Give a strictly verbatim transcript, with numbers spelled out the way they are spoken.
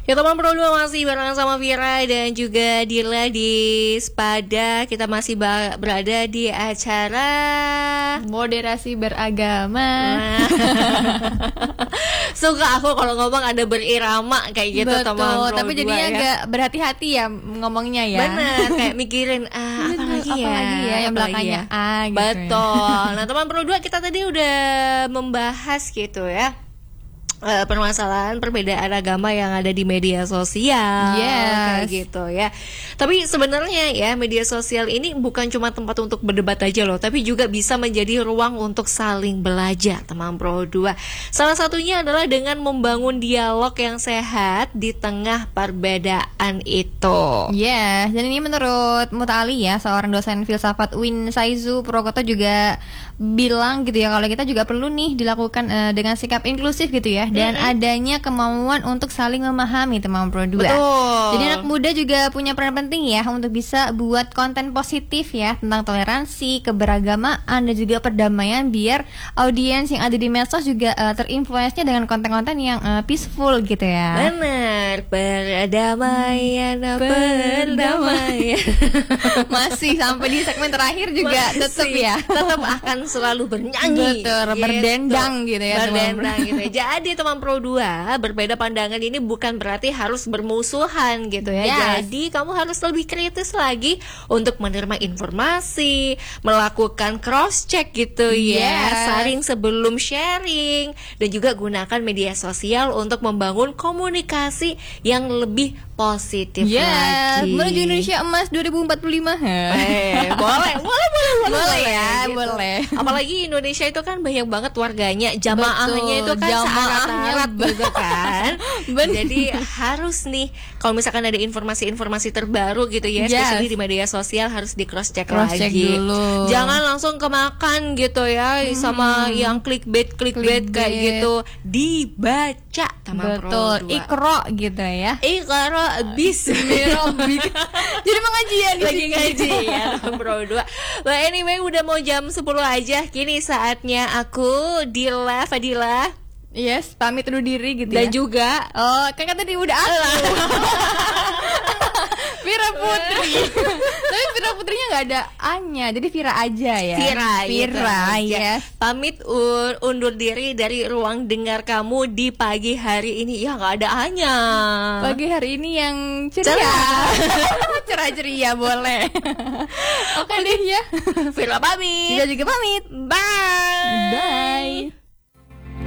Ya teman Pro dua masih bareng sama Vira dan juga Dila di Spada. Kita masih ba- berada di acara Moderasi Beragama. Nah. Suka aku kalau ngomong ada berirama kayak gitu. Betul, teman Pro tapi dua, jadinya ya. agak berhati-hati ya ngomongnya ya. Bener, kayak mikirin ah, apa lagi apa ya lagi ya yang apa lagi belakangnya ya? ah, gitu Betul. ya. Nah teman Pro dua kita tadi udah membahas gitu ya, Uh, permasalahan perbedaan agama yang ada di media sosial, yes. kayak gitu ya. Tapi sebenarnya ya media sosial ini bukan cuma tempat untuk berdebat aja loh, tapi juga bisa menjadi ruang untuk saling belajar, teman Pro dua. Salah satunya adalah dengan membangun dialog yang sehat di tengah perbedaan itu. Ya, yes. Dan ini menurut Mutali ya, seorang dosen filsafat U I N Saizu Purwokerto juga bilang gitu ya, kalau kita juga perlu nih dilakukan uh, dengan sikap inklusif gitu ya. Dan mm-hmm. adanya kemauan untuk saling memahami, teman Pro dua. Betul. Jadi anak muda juga punya peran penting ya untuk bisa buat konten positif ya tentang toleransi, keberagamaan dan juga perdamaian, biar audiens yang ada di medsos juga uh, terinfluence-nya dengan konten-konten yang uh, peaceful gitu ya. Benar, perdamaian, perdamaian. Masih sampai di segmen terakhir juga tetap ya, tetap akan selalu bernyanyi. Betul, gitu. Berdendang gitu ya. Berdendang gitu. Jadi teman Pro dua, berbeda pandangan ini bukan berarti harus bermusuhan gitu ya. Yes. Jadi kamu harus lebih kritis lagi untuk menerima informasi, melakukan cross check gitu yes. ya, saring sebelum sharing, dan juga gunakan media sosial untuk membangun komunikasi yang lebih positif yes. lagi. Menuju Indonesia Emas dua ribu empat puluh lima. Eh, boleh, boleh, boleh, boleh, boleh ya, gitu. boleh. Apalagi Indonesia itu kan banyak banget warganya, jamaahnya itu kan searat-arat juga kan. Jadi harus nih, kalau misalkan ada informasi-informasi terbaru gitu ya, yes. especially di media sosial harus di cross check cross lagi. Dulu. Jangan langsung kemakan gitu ya hmm. sama yang clickbait clickbait kayak gitu. Dibaca sama Betul, ikro gitu ya. Ikro bismillah. Jadi pengajian lagi ngaji ya Pro dua. But anyway, udah mau jam sepuluh aja. Kini saatnya aku Dila Fadila. Yes, pamit undur diri gitu dan ya. juga oh, kan tadi udah aku. Vira Putri. Tapi Vira Putrinya nggak ada A-nya, jadi Vira aja ya. Vira, Vira, gitu yes. Pamit un- undur diri dari ruang dengar kamu di pagi hari ini. Ya nggak ada A-nya. Pagi hari ini yang ceria. Cerah ceria boleh. Oke deh ya. Vira pamit. Vira juga pamit. Bye. Bye.